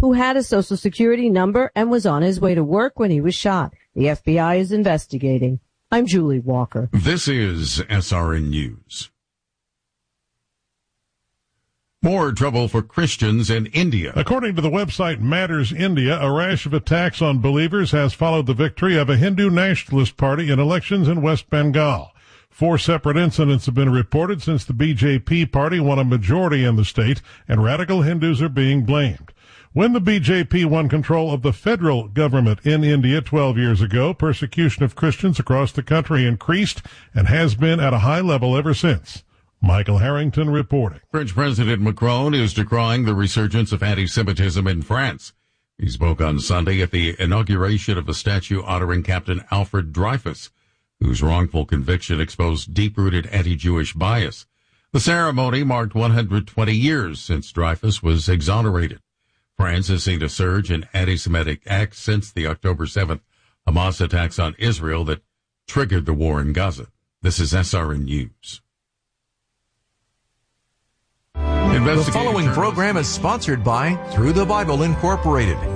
who had a Social Security number and was on his way to work when he was shot. The FBI is investigating. I'm Julie Walker. This is SRN News. More trouble for Christians in India. According to the website Matters India, a rash of attacks on believers has followed the victory of a Hindu nationalist party in elections in West Bengal. 4 separate incidents have been reported since the BJP party won a majority in the state, and radical Hindus are being blamed. When the BJP won control of the federal government in India 12 years ago, persecution of Christians across the country increased and has been at a high level ever since. Michael Harrington reporting. French President Macron is decrying the resurgence of anti-Semitism in France. He spoke on Sunday at the inauguration of a statue honoring Captain Alfred Dreyfus, whose wrongful conviction exposed deep-rooted anti-Jewish bias. The ceremony marked 120 years since Dreyfus was exonerated. France has seen a surge in anti-Semitic acts since the October 7th Hamas attacks on Israel that triggered the war in Gaza. This is SRN News. The following program is sponsored by Through the Bible Incorporated.